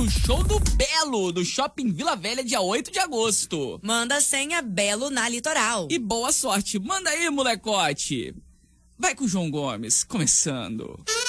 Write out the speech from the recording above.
no show do Belo, do Shopping Vila Velha, dia 8 de agosto. Manda a senha Belo na Litoral. E boa sorte. Manda aí, molecote. Vai com o João Gomes, começando.